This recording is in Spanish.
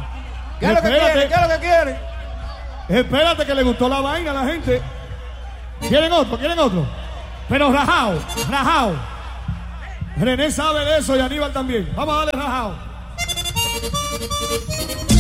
¿Qué es lo que quiere? ¿Qué es lo que quiere? Espérate que le gustó la vaina a la gente. ¿Quieren otro? ¿Quieren otro? Pero rajao, rajao. René sabe de eso y Aníbal también. Vamos a darle rajao.